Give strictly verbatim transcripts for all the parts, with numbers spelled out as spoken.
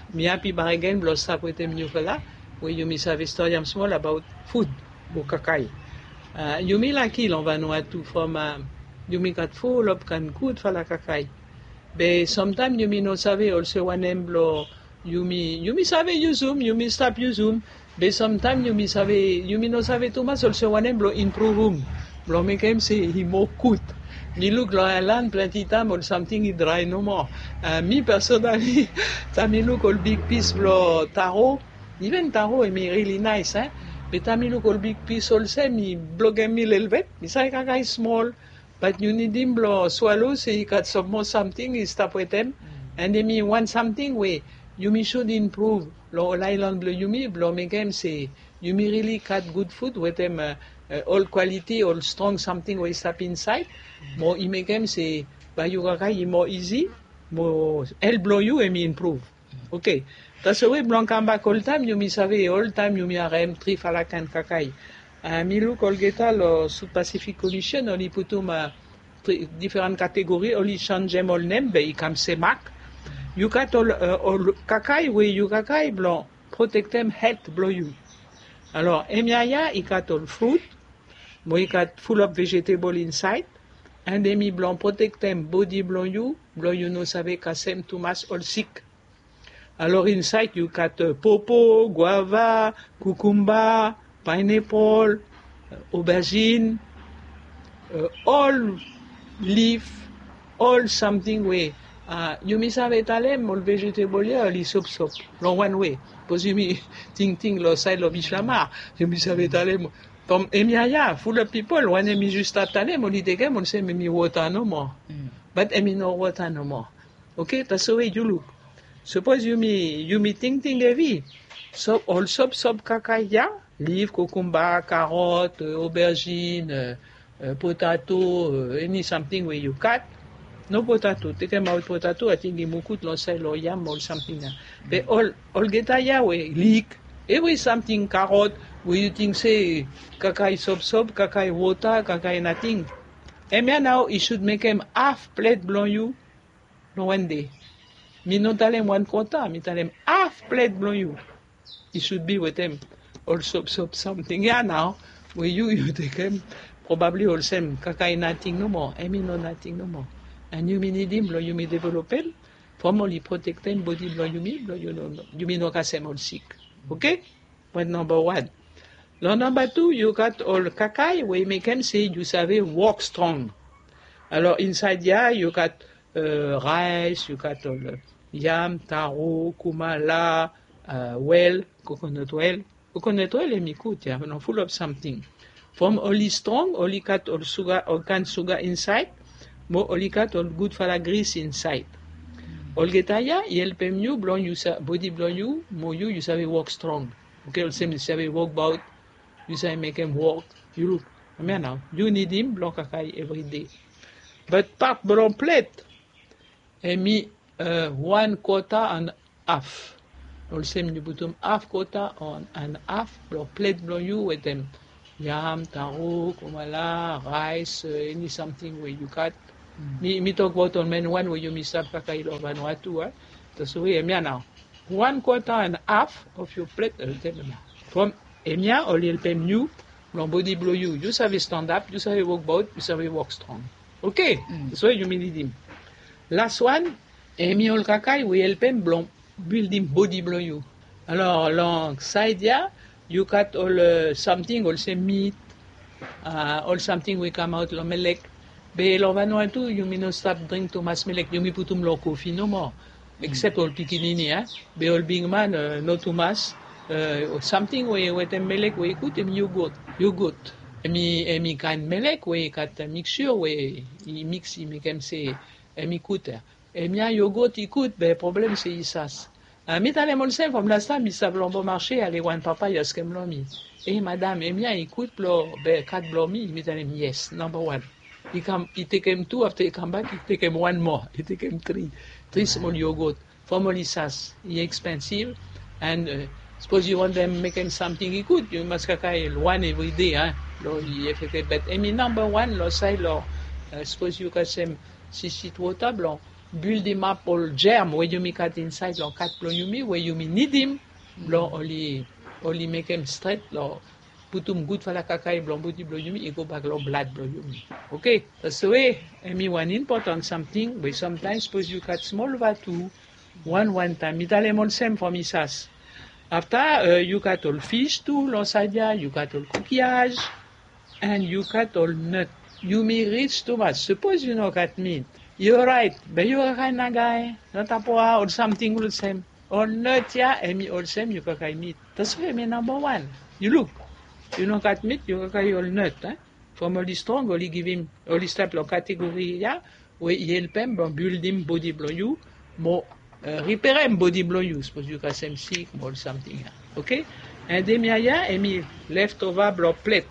me happy bar again, blow stop with them Newfella, where you miss have a story I'm small about food, or kakai. Uh, you me lucky, l'on va nous tout from, uh, you me got full up can good for la kakai. But sometimes you me no save also one name blow, you me, you me save you zoom, you me stop you zoom, but sometimes you me save, you me no save too much also one name blow improve room. Blow make him say he more good. Me look like land plenty time or something he dry no more. Uh, me personally, me look all big piece blow taro, even taro is really nice, eh? But I look all big piece also, me blow me little bit, me say kakai small, but you need him blow swallow, so you got some more something, you stop with them, and then me want something where you me should improve, blow island blow you me, blow make him say, you me really cut good food with them, uh, uh, all quality, all strong something where you stop inside, more you make him say, by you kakai more easy, more help blow you and me improve. Okay. That's the way blanc come back all time, you me save all time you me arem tri falakan kakai. Uh, me look all geta lo South Pacific Commission, only put um uh, different category, only change them all name, but it comes semak. You got all uh, all kakai, where you kakai blanc, protect them health blow you. Alors, emiaya, it got all fruit, mo it got full of vegetable inside, and emi blanc protect them body blow you, blow you no save kasem too much all sick. Alors inside you got uh, popo, guava, cucumber, pineapple, uh, aubergine, uh, all leaf, all something way. Uh, you miss have talem, all vegetable here, only soup soup. Long one way. Because you me ting ting lo side of Ishlamar. You miss have talem. From Emiaya, full of people, when emi just at talem, only take them, only say me water no more. Mm. But emi no water no more. Okay, that's the way you look. Suppose you me you me ting ting heavy. So all sub sub kakaya, leaf, cucumber, carrot, uh, aubergine, uh, uh, potato, uh, any something where you cut. No potato. Take them out potato. I think you could not sell or yam or something. Mm-hmm. But all all getaya we leek. Every something carrot where you think say kakai sub sub, kakai water, kakai nothing. And now you should make them half plate blanc you. No one day. Me not tell him one quarter, me tell him half plate blow you. It should be with him. Also, so, something. Yeah, now, where you, you take him, probably all same, kakai nothing no more. I mean, no nothing no more. And you me need him, blow you me develop him. From only protect him, body blow you me, blow you no, no. You me no kasem all sick. Okay? Point number one. Law number two, you got all kakai, where you make him say, you savez, walk strong. Alors, inside, yeah, you got uh, rice, you got all uh, yam, taro, kumala, uh, well, coconut well. Coconut well, let me cook, yeah, no, full of something. From only strong, only got all sugar, all can sugar inside, more only got all good for the grease inside. All getaya, help you, blow you, body blow you, more you, you say walk strong. Okay, all same, you say walk about, you say make him walk, you look. I mean now, you need him, blow kakai every day. But part blow plate, and me, Uh, one quarter and half. Also, you put them half quarter on and half. Blow plate blow you with them yam, taro, kumala, rice, uh, any something where you cut. Mm. Me, me talk about on men one where you miss up kakai of Vanuatu. Eh? That's the way Emia now. One quarter and half of your plate. Uh, From Emia, or little pay you, blow body blow you. You have stand up, you have walk bout, you have walk strong. Okay, mm. That's why you need him. Last one. Emi ol kakai, we help him blom, build him body blow you. Alors, along side, yeah, you cut all uh, something, also meat, uh, all something we come out, lo melek. Be lo vano too, you may not stop drink too much melek, you may put um lo coffee no more. Except all pikinini, eh? Be all big man, uh, no too much. Uh, something we with them melek, we could him you good, you good. Emi, emi kind melek, we cut a mixture, we mix, he make him say, emi kuter. Eh bien, yogurt, écoute, ben, le problème, c'est Issas. Euh, mais t'as les molsins, comme l'instant, mais ça blanc bon marché, allez, one papa, y'a ce qu'elle m'a mis. Eh, madame, eh bien, écoute, blo, ben, quatre blancs mis, mais t'as les yes, number one. He come, he take him two, after he come back, he take him one more. He take him three. Three small yogurt. From all Issas. He expensive. And, uh, suppose you want them making something, he could, you must kakai one every day, hein. Lo, he effective, but, eh, mais number one, lo, say, lo, uh, suppose you can say, six water blanc. build him up all germ where you me cut inside lo cut lo you me where you me need him lo only only make him straight lo put him good for la kakai blo body blo you me he go back lo blood blo you me. Okay, that's the way. I mean one important something we sometimes suppose you cut small vatu one one time. It all same for me sas. After uh, you cut all fish too, l'onsadia, you cut all coquillage, and you cut all nut. You may reach too much. Suppose you know cut meat. You're right, but you're a kind of guy, not a poor or something all same. All nut, yeah, and me all same, you cut meat. That's why me number one. You look, you know cut meat, you cut all nut. Eh? From all strong, only give him, only step lo category, yeah, where he help him, build him body blow you, more. Uh, repair him body blow you, suppose you got some sick or something. Okay? And then yeah, and me leftover blow plate.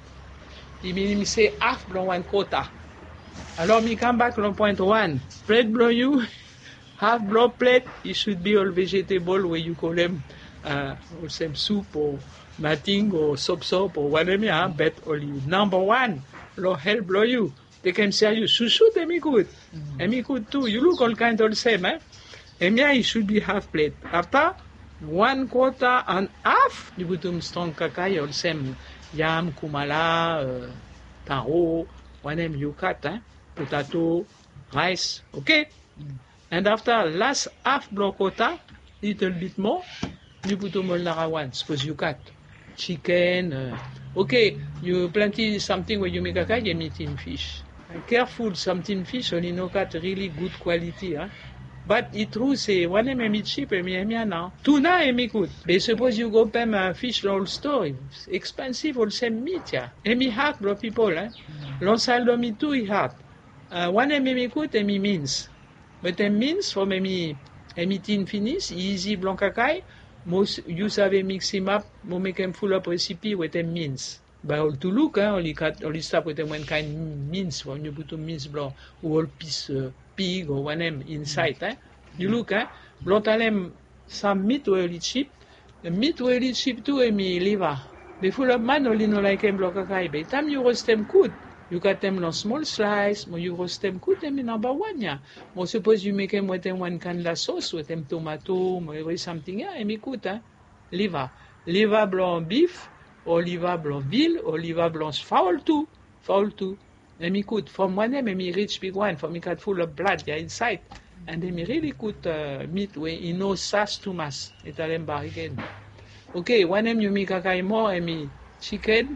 He mean say half blow one quarter. Alors me come back on point one. Plate blow you, half blow plate, it should be all vegetable where you call them uh or some soup or nothing or soap soap or whatever, huh? But only number one, blow help blow you. They can say you shoot and me good. Mm-hmm. And me good too. You look all kind of the same, eh? And yeah, it should be half plate. After one quarter and half, you put them strong kakai or same yam, kumala, uh, taro, one name you cut, eh? Potato, rice, okay? Mm. And after last half block quarter, little bit more, you put them all one. Suppose you cut chicken, uh, okay, you plenty something where you make kakai, you meat in fish. And careful, something fish only no cut really good quality, huh? But it's true, say, one of me cheap and me now. Tuna and me good. But suppose you go pay my fish roll store, it's expensive all same meat, yeah. And me hard, bro, people, eh? L'on saldo me too, he hard. Uh, one of me good and me means. But the means for me, me tin finish, easy blanc cacaille, most you savez mix him up, mo make him full up recipe with them means. But all to look, eh, only cut, only stop with them one kind means, when you put a means blanc, or all piece, uh, pig or one M inside, eh? You look, eh? Blontalem some meat really cheap. The meat really cheap too, and me liver. The full of man only no like them block a kai. But time you roast them good. You cut them on small slice, but you roast them good, them in number one, yeah. Or suppose you make them with them one can la sauce with them tomato, or something, yeah, and me good, eh? Liver. Liver blanc beef, or liver blanc veal, or liver blanc fowl too. Fowl too. And me could, from one end, me rich big one, for me got full of blood yeah, inside. And then me really could uh, meat where you know sas too much. Italian bar again. Okay, one end you make a kai more and me chicken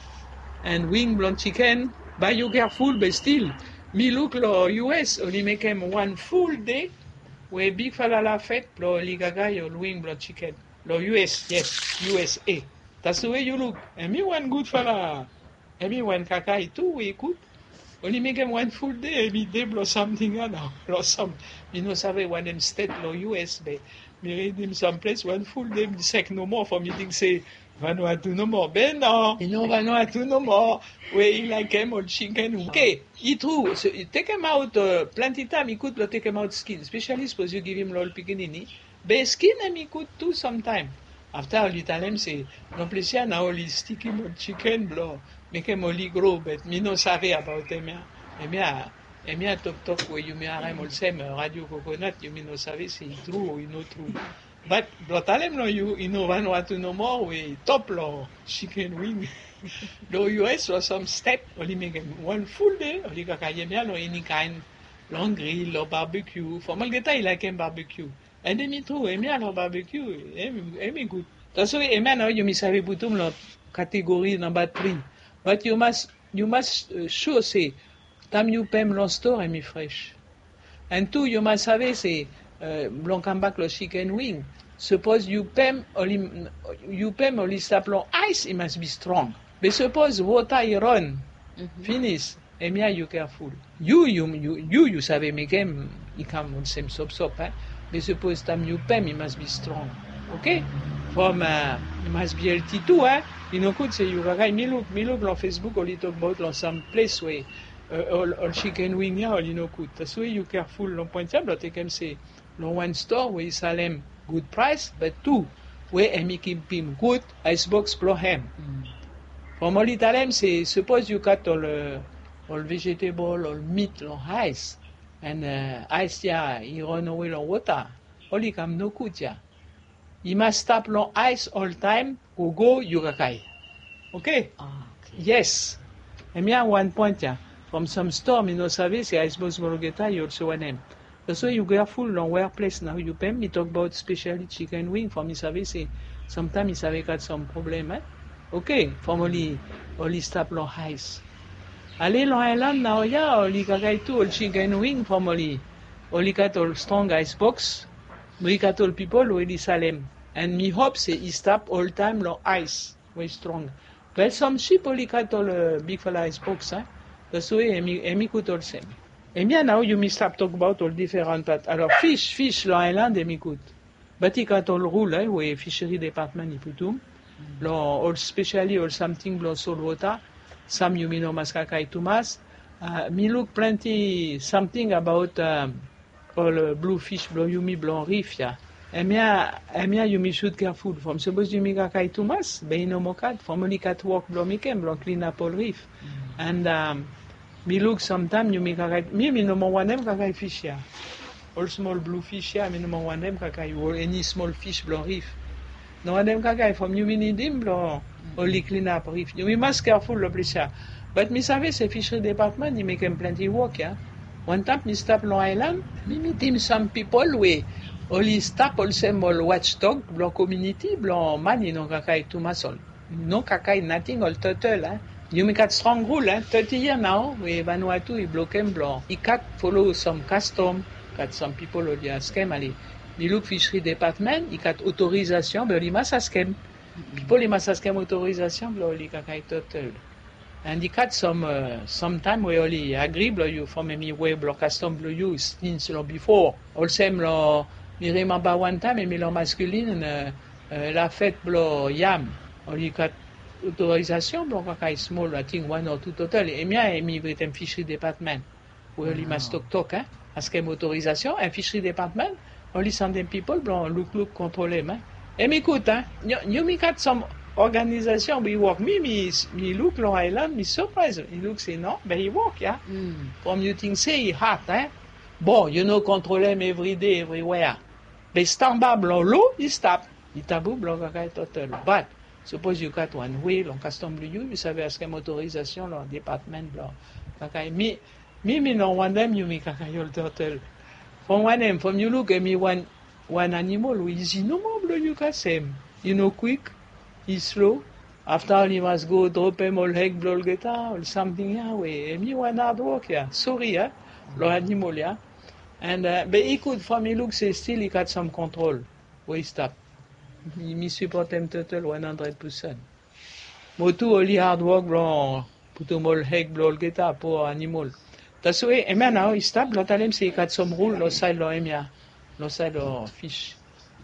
and wing blonde chicken. But you careful, but still, me look lo U S only make him one full day where big fella la fête lo ligagai or wing blonde chicken. Lo U S, yes, U S A. That's the way you look. And me one good fella. And me one kakai too, we could. Only make him one full day, every day blow something on now. Blow some, you know, savez, one them state law U S, but me read him some place, one full day, me sec no more, for me think say, Vanuatu no more. Ben no, you know, Vanuatu no more. Where he like him or chicken. Okay, he true. So you take him out, uh, plenty time, he could take him out skin, especially suppose you give him lol pickinini. But skin, and he could too sometime. After all, you tell him, say, no place here, now only stick him on chicken, blow. Make him only grow, but me no savvy about him. Et bien, et bien, talk talk where you may have all same radio coconut, you may no savvy, say true or you know true. But, but tell him no, you, you know, one want to know more, we top law, chicken wing. The U S or some step, only make him one full day, only kakayemia, or any kind, long grill or barbecue. For Malgeta, he like him barbecue. And then me too, et bien, no barbecue, et me good. That's why, et now you may savvy butum la category number three. But you must, you must uh, sure say, tam you pay me store and me fresh. And two, you must have say, uh, blanc and back lo chicken wing. Suppose you pay only, you pay only staple ice, it must be strong. But suppose water I run, mm-hmm. Finish, and me you careful. You, you, you, you, you savez make him, he come on same sop sop, eh? But suppose tam you pay it must be strong. Okay? From, uh, it must be healthy too, eh? You know, could say you guys, me look, me look on Facebook, only talk about on some place where uh, all, all chicken wing, yeah, you know, could. That's why you careful, long point, but they can say, no one store where you sell them good price, but two, where I make him good, icebox blow ham. Mm. From all Italian, say, suppose you cut all, uh, all vegetable, all meat, all ice, and uh, ice ya, he run away long water. Only come no good ya. You must stop long ice all time, go go, you kakai. Okay? Oh, okay. Yes. And me one point ya, from some storm in no service, I suppose Morogeta, you also want them. So you careful long workplace now, you pay me talk about specially chicken wing for me service. Sometimes he have got some problem, eh? Okay, from only, only stop long ice. Ali Long Island now, yeah, only kakai too, all chicken wing from only, only got all strong ice box. We got all people who really Salem. And me hope say he stop all time long ice, very strong. But some sheep only got all uh, big fella ice box, eh? That's why I me could all same. And me now you me stop talk about all different part. Alors fish, fish Long Island, I me could. But he got all rule, eh, where fishery department he put them. Mm. All specially or something blow salt water. Some you know maskakai tumas. Uh, me look plenty something about um, all uh, blue fish, blue yumi, blue reef, yeah. And me, and me, you me should careful. From suppose you me kakai tumas, be no mokat. From only cat walk, blue me can, blue clean up all reef. Mm. And um, me look sometime you me kakai. Me me no more one them kakai fish, yeah. All small blue fish, yeah. Me no more one them kakai. Or any small fish, blue reef. No one them kakai from you me need him, blue. Only clean up reef. You must careful the place. But me savez, c'est fishery department, they make them plenty work, yeah. One time me stop Long Island, me meet him some people we only stop all same all watchdog, blanc community, blanc man, you know, kakai to masol. No kakai, nothing, all total, eh. You make a strong rule, eh. thirty years now, we Vanuatu, we block him blanc. He cat follow some custom, got some people who are scam, ali. Me look fishery department, he got authorization, but he must ask him. People he must ask him authorization, blanc, he kakai total. And he got some uh, sometime we only agree blo you from me way blo custom blo you since lo before. All same lo me remember one time me lo masculine uh, uh, la fête blo yam. Only got authorization blo kakai small I think one or two total. Et mia me with them fishery department. We only must talk talk hein. Ask him authorization and fishery department only send them people blo look look control him hein. Et m'écoute hein. You, you me got some organization we work me me me look Long Island me surprise he look say no but he work yeah mm. From you think say he hot eh bon you know control him every day everywhere but standard blanc low he stop he tabou blanc kakai total but suppose you got one way long custom blue you you savez ask him autorisation leur department blanc kakai me me me no one them you me kakai all total from one them from you look at me one one animal we easy no more blue you can same you know quick. He's slow. After he must go drop him all heck blow guitar or something yeah way. And me one hard work yeah. Sorry yeah. Lo animal yeah. And uh, but he could from he looks still he got some control. Where he stop. He me support him total one hundred percent. But too only hard work blow put him all heck blow guitar poor animal. That's why and now he stop. Lo tell him say he got some rule lo side lo him yeah. Lo side lo fish.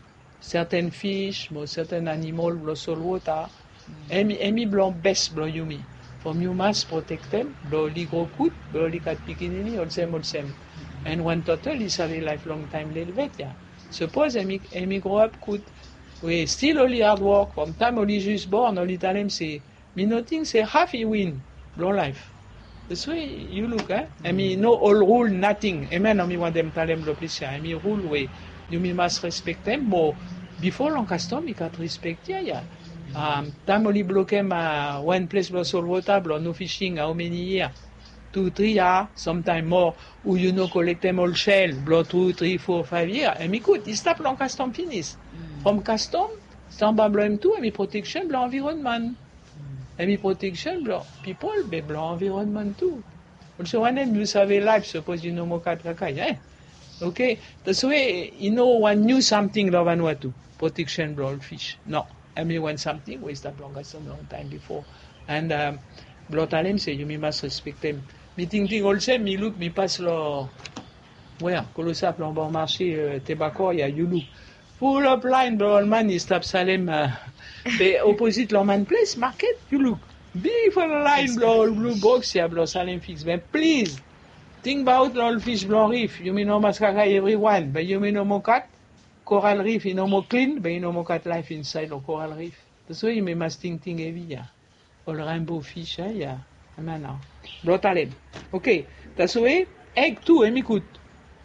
Certain fish, but certain animal blow salt water. Emi emi blow best blow you me. From you must protect them. Blow li gros coot, blow li cat pikinini, all same, all same. And one total is a lifelong time little vet yeah. Suppose emi emi grow up coot. We still only hard work. From time only just born, only tell him say, me nothing say half he win. Blow life. That's way you look eh. Emi no all rule nothing. Emi no me want them tell him blow please yeah. Emi rule way. You must respect them, but before long custom, you can't respect yeah, yeah. Um, time only block him uh, one place blow salt water, blow no fishing, how many years? Two, three years, sometimes more, or you know collect them all shell, blow two, three, four, five years. And me good, he stop long custom finish. Mm. From custom, stand by blow him too, and me protection blow environment. Mm. And me protection blow people, but blow environment too. Also one time you survey life, suppose you know more cat kakai, eh? Okay, that's why you know one knew something lo Vanuatu protection blow fish. No, I mean when something we start long as a long time before, and um, blow talim say you me must respect them. Me think think also me look me pass lo where colossal plan bon marché tobacco ya you look full of line blow man is stop Salem uh, the opposite Lorman place market you look big for the line blow blue box ya blow Salem fix but please. Think about all fish blanc reef. You mean no mascarai everyone, but you mean no more cat coral reef. You no more clean, but you no more cat life inside the coral reef. That's why you may must think think heavy yeah. All rainbow fish eh yeah. I mean now. Blotalem. Okay. That's why egg too. Emi good.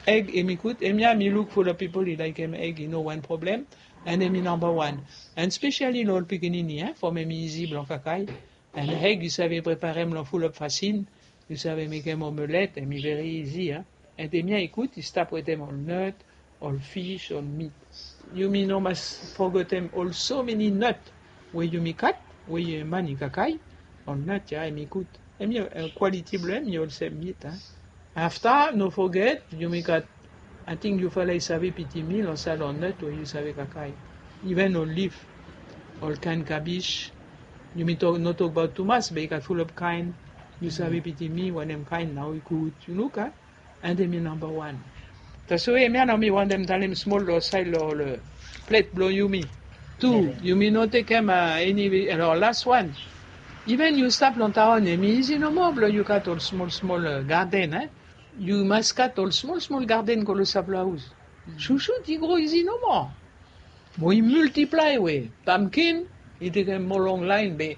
egg, emi kut, emi a mi look for the people who like em egg, you know, one problem, and emi number one. And especially l'ol pikinini, hein, for emi easy blanc kakay, and egg, you savez préparer m'lon full up facile, you savez make em omelette, emi very easy, hein. And emi a écoute, you stop with them all nut, all fish, all meat. You mean no must forget them all so many nut, where you me cut, where you mani kakay, all nut, yeah, emi écoute. Emi a quality blend, you all same meat, hein. After, no forget, you make a, I think you fallait save petit meal on salad on nut or you save kakay. Even on leaf, all kind cabbage. You may talk, not talk about too much, but you got full of kind. You save petit meal, one them kind now you could, you look at, and them number one. That's why me and me one them tell them small or side or the plate blow you me. Two, you may not take them uh, any, or last one. Even you stop on town, easy no more, blow you cut all small, small uh, garden, eh? You must cut all small, small garden ko le sable house. Chouchou, ti grow easy no more. We multiply, we. Pumpkin, it is a more long line, but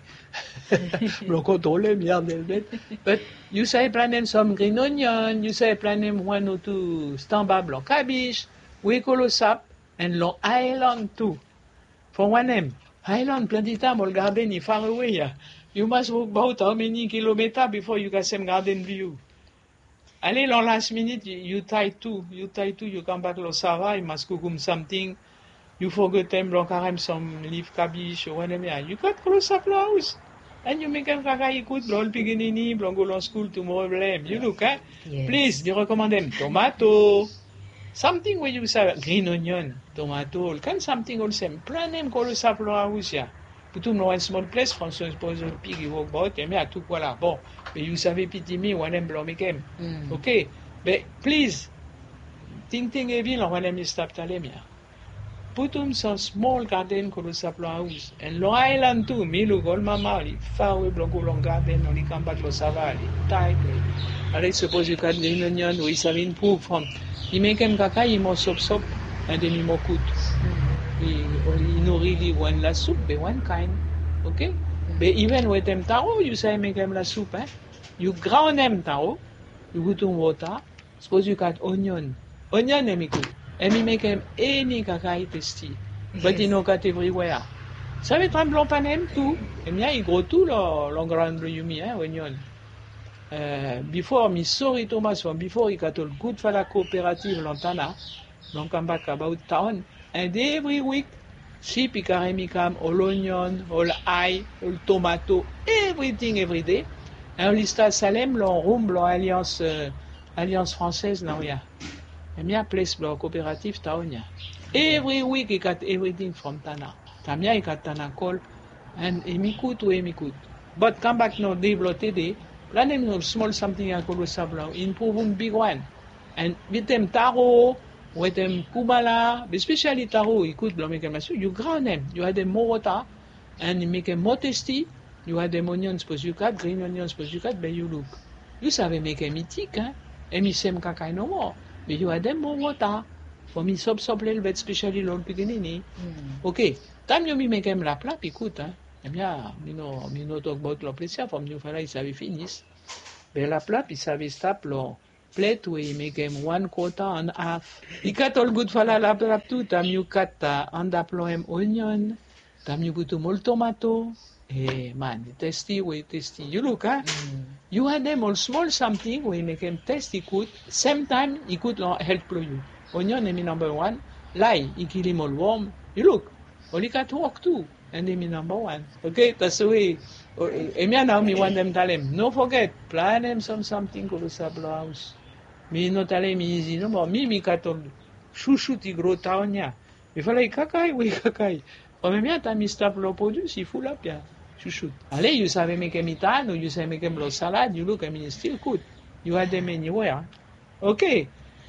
but you say plant some green onion, you say plant one or two stamba blanc cabbage, we call a sap, and long island too. For one name, island plenty time, all garden is far away, yeah. You must walk about how many kilometers before you get some garden view. Allez, long last minute, you, you tie two, you tie two, you come back, lo sava, you must cook something, you forget them, blanc carême, some leaf cabbage, or whatever, you got close up house. And you make them kaka good, blanc piginini, blanc go to school tomorrow, blame. You look, eh? Yes. Please, you recommend them tomato, something where you say green onion, tomato, can something also, plan them close up house, yeah. Put them in one small place, François pose a pig, you walk about, et mais à tout voilà. Bon, mais you savez petit mi, one em blanc make em. Okay, but please, ting ting evil, on one em stop talemia. Put them some small garden called the house, and Long Island too, me look all mama, far away blanco long garden, only come back to Savali, tight. I suppose you cut green onion, we have improved from. You make em kaka, you more sop sop, and then you more cook. You know really one la soup, but one kind, okay? Mm-hmm. But even with them taro, you say make them la soup, eh? You ground them taro, you put in water, suppose you cut onion, onion and good, and you make them any kakai tasty, but you know cut everywhere. Ça va être un blanc panem tout, et bien il gros tout le long grand bleu yumi, hein, onion. Uh, before me sorry Thomas, before he got all good for la cooperative lantana, don't come back about town. And every week, she picaremi come all onion, all ail, all tomato, everything every day. And lista Salem, l'on room, l'on alliance, uh, alliance française, now yeah. And me a place, l'on coopérative, taonia. Every week, he got everything from Tana. Tamia, he got Tana call, and emikut ou emikut. But come back now, they bloated day, plan them small something I call sabla, improve one big one. And with them taro, with them kumala, especially taro, you could make them, you ground them, you add them more water, and you make them more tasty, you add them onions, suppose you cut, green onions, suppose you cut, but you look. You savez make them eatik, hein, and you same kakai no more, but you add them more water, for me sop sop little bit, especially long piginini. Okay, time you make them la plap, écoute, hein, et bien, you know, you know talk about la plaisir, from you fala, you savez finish, but la plap, you savez stop, lo, plate we make him one quarter and half. You cut all good for la lap lap too. Tam you cut uh, and apply him onion. Tam you put more tomato. Hey man, tasty way tasty. You look, huh? Mm. You had them all small something we make him tasty good. Same time he could help you. Onion is number one. Lie, he kill him all warm. You look, only cut work too. And they number one. Okay, that's the way. Emia now me want them tell him. No forget, plan them some something called the sable house. Me no tell him easy no more. Me me cut all chouchou ti gros taonia. Me fallait kakai, oui kakai. For me me time me stop lo produce, he full up ya. Chouchou. Allez, you savez make him itan, or you say make him lo salad, you look, I mean, it's still good. You had them anywhere. Okay.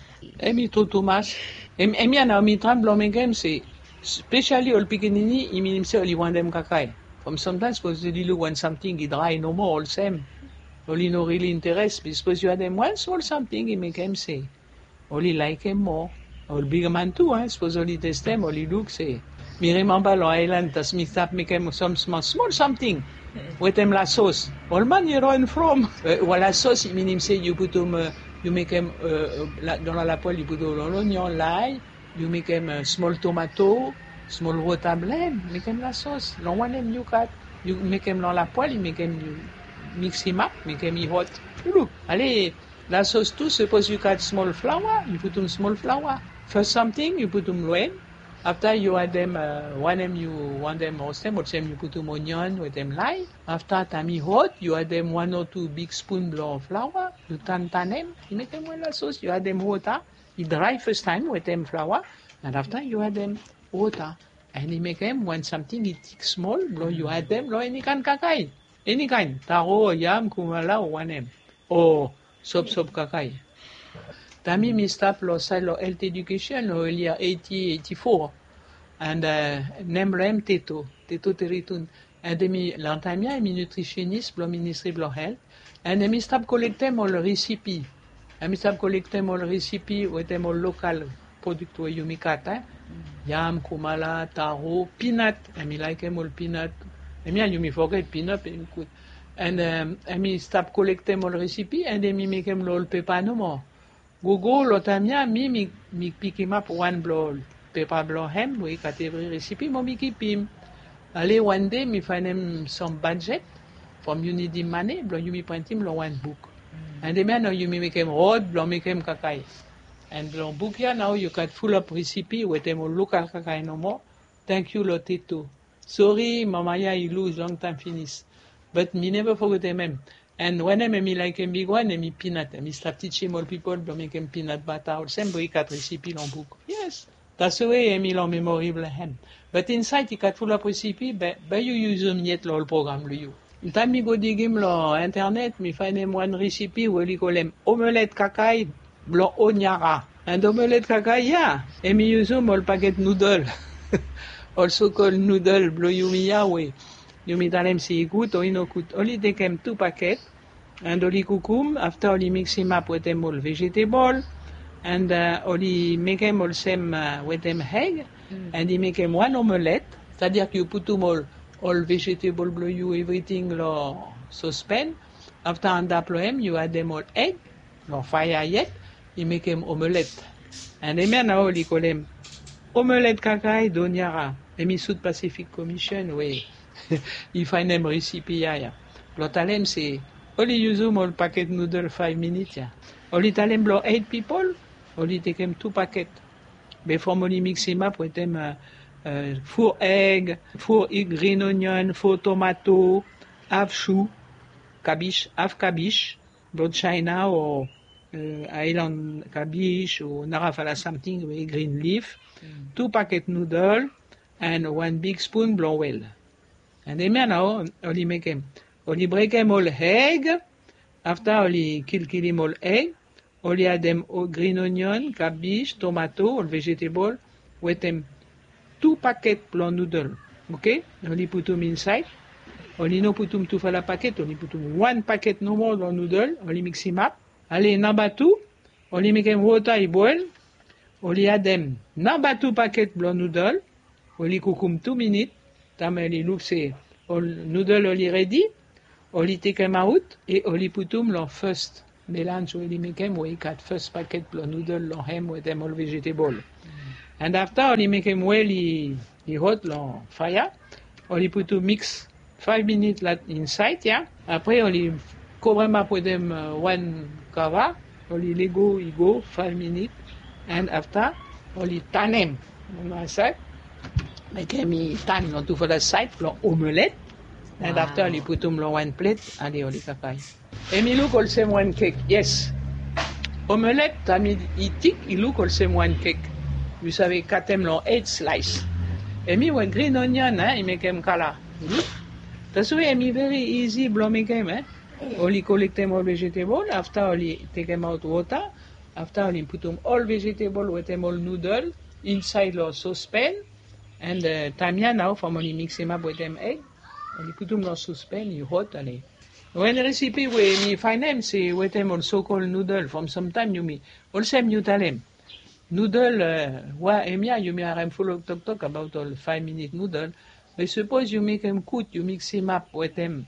Emi to too much. Emia now me tremble make him say, especially all pikinini, he mean himself, he want them kakai. From sometimes, suppose the little want something, he dry no more, all same. Only no really interest, but suppose you had them one small something, he make him say. Only like him more. All bigger man too, eh? Suppose only test them, only look, say. Me remember Long Island, tas me stop make him some small, small something. With them la sauce. All man you run from. Uh, well, la sauce, he mean him say, you put him, uh, you make them, uh, la, dans la poêle, you put l'oignon, l'ail, you make them uh, small tomato, small raw blend, make them la sauce. Long one them you cut, you make them dans la poêle, you make them, you mix him up, make them hot. Look, allez, la sauce too, suppose you cut small flour, you put them small flour. First something, you put them loin. After you add them, uh, one them you want them roast them, or them you put them onion with them lye. After time hot, you add them one or two big spoon of flour. You tan tan them, you make them well la sauce. You add them water. You dry first time with them flour, and after you add them water. And you make them when something is thick small, lo you add them lo any kind kakai, any kind taro, yam, kumala, or one them, or sop sop kakai. Tami mi stop lo side lo health education lo earlier eighty eighty-four and uh, name rem teto teto teritun and mi lantamia mi nutritionist lo ministry lo health and mi stop collecte mo recipe and mi stop collecte mo recipe with mo local product we yumi kata yam kumala taro peanut and mi like mo peanut and mi yumi forget peanut and um, and mi stop collecte mo recipe and mi make em lo pepa no more. Gogo lotamia mi mi mi pick him up one blow paper blow hem we category recipe mo mi keep him. Ale one day mi find him some budget from you need him money blow you mi print him lo one book. Mm. And then now you mi make him road blow make him kakai. And blow book here now you got full of recipe with him local kakai no more. Thank you lo tito. Sorry mama ya you lose long time finish. But me never forget him. And when I me like a big one, I me peanut. I me start teaching all people to make them peanut butter. All same way cut recipe long book. Yes, that's the way I me long memorable hem. But inside you cut full of recipe, but but you use them yet lo program lo you. In time me go dig him lo internet, me find him one recipe where we call him omelette kakai blanc onyara. And omelette kakai yeah. And me use them all packet noodle. Also called noodle blo you me Yahweh. You meet them see good or no good. Only take them two packet and only cucum. After only mix him up with them all vegetable and uh, only make them all same uh, with them egg mm. And you make them one omelette. C'est-à-dire que you put them all all vegetable blow you everything lo saucepan. After and them you add them all egg, no fire yet. You make them omelette. And then now only call them omelette kakai donyara. Emi South Pacific Commission way. You find them recipe yeah. Blotalem say only use them all packet noodle five minutes yeah. Only tell them blow eight people, only take them two packet. Before only mix him up with them uh, uh, four egg, four egg, green onion, four tomato, half chou, cabbage, half cabbage, blood China or uh, island cabbage or narafala something with green leaf, mm. Two packet noodle and one big spoon blow well. And then now, only make him, only break him all egg. After only kill kill him all egg. Only add them all green onion, cabbage, tomato, all vegetable. With them two packet blanc noodle. Okay? Only put them inside. Only no put them two for la packet. Only put them one packet no more blanc noodle. Only mix him up. Allez, number two. Only make him water I boil. Only add them number two packet blanc noodle. Only cook them two minutes. Time only look say all noodle only ready, only take them out, et only put them long first mélange only make them we cut first packet of noodle long hem with them all vegetable. Mm. And after only make them well he, he hot long fire, only put to mix five minutes inside, yeah. Après only cover them up with them uh, one cover, only Lego he go five minutes, and after only tan them on my side. Make me tan on two for the side, for omelette, and wow. After you put them on one plate, and you kakai. And me look also one cake, yes. Omelette, I mean, it thick, you look also one cake. You savez, cut them on eight slice. And me with green onion, eh, you make them color. That's why me very easy, blow make them, eh. Only collect them all vegetable, after only take them out water, after only put them all vegetable with them all noodle, inside the saucepan. And uh, tamia now, from only mix him up with them egg, and you put them in saucepan, you hot, and when the recipe we me find them, say with them also called noodle, from some time you me, also you tell them, noodle, uh, wa emia, you me are full of talk talk about all five minute noodle, but suppose you make them cook, you mix him up with them,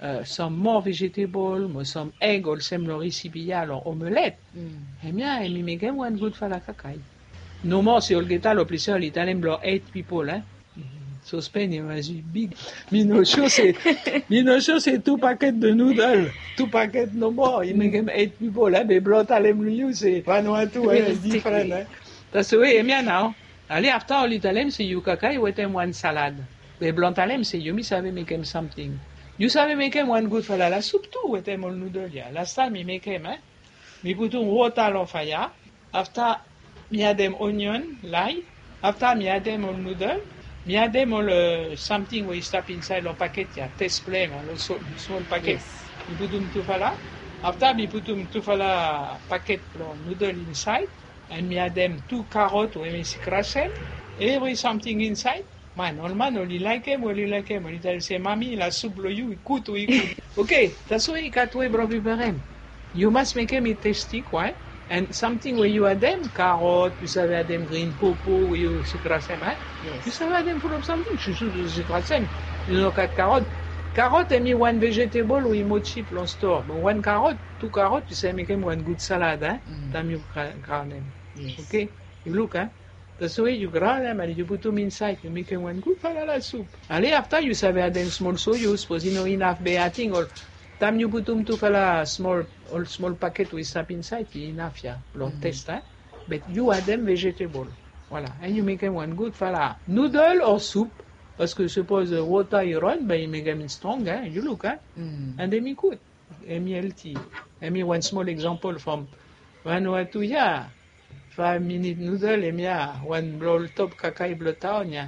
uh, some more vegetable, mo some egg or some lo recipe alors omelette. Mm. Emia emi megem one good fala kakai. No more si olgeta lo pliseur l'italien blo eight people, hein. So Spain is big. Minocho c'est Minocho c'est two packet de noodles, two packet no more. Il megem eight people, hein. Be blo talem liu c'est Vanuatu, hein, different, hein. That's the way emia now. Ali after l'italien c'est you kakai wetem one salad. Be blo talem c'est you mi save megem something. You save megem one good fala la soup too wetem all noodle ya. Last time mi megem, hein. Mi putum water on fire. After mi adem onion, lye. After mi adem all noodle. Mi adem all uh, something where you stop inside the packet, yeah, test flame, a so, small packet. Yes. Mi putum tufala. After mi putum tufala packet of noodle inside, and mi adem two carrot or mi crashem, every something inside. Man, all man only like him, only like him. Only tell say, "Mami, la soup lo you, ikut ou ikut." Okay, that's why you got way bro preparer. You must make him tasty, quoi. And something where you add them carrot, you savez add them green popo, where you sucrasem, hein? Yes. You savez add them full of something. Je suis sucrasem. You know cut carrot. Carrot and me one vegetable we mochi plan store. But one carrot, two carrot, you say make him one good salad, hein? Mm. Then you ground them. Yes. Okay? You look, hein? That's the way you ground them and you put them inside. You make him one good falala soup. Allez, after you savez add them small soyuz, suppose you know enough beating or time you put them to fala small all small packet with stuff inside, enough, yeah, long mm-hmm. test, hein? But you add them vegetable, voilà, and you make them one good fala noodle or soup, parce que suppose uh, water you run, but you make them strong, hein? You look, hein? Mm. And then you could, and you healthy. And me one small example from Vanuatu, yeah, five minute noodle, and yeah, one blow top kakai blow town, yeah.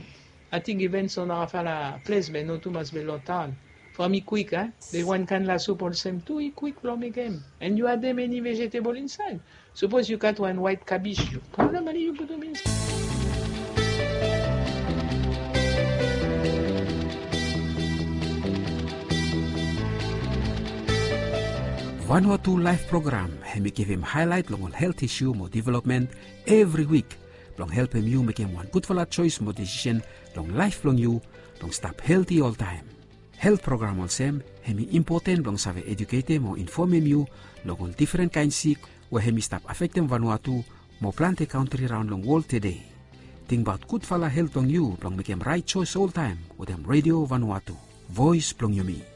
I think events on our fala place, but not too much below town. For me quick, eh? They one can la soup all same too quick from again. And you add them any vegetable inside. Suppose you cut one white cabbage, you probably you put them inside. Vanuatu Life Program, hemi give him highlight long on health issue mo development every week. Long help him you make him one good for la choice mo decision long life long you long stop healthy all time. Health program also hemi important long save educate mo inform you long on different kinds sick where hemi stop affecting Vanuatu mo plant country around long world today. Think about good fala health long you long make him right choice all time with them Radio Vanuatu. Voice plong you me.